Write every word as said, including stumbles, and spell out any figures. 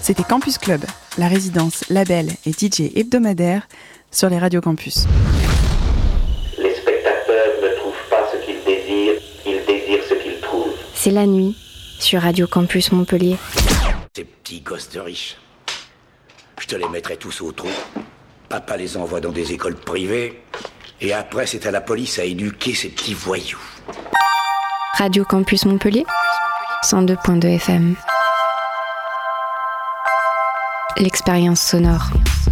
C'était Campus Club, la résidence, label et D J hebdomadaire sur les radios campus. Les spectateurs ne trouvent pas ce qu'ils désirent, ils désirent ce qu'ils trouvent. C'est la nuit sur Radio Campus Montpellier. Ces petits gosses de riches, je te les mettrai tous au trou. Papa les envoie dans des écoles privées et après c'est à la police à éduquer ces petits voyous. Radio Campus Montpellier, cent deux point deux F M. L'expérience sonore.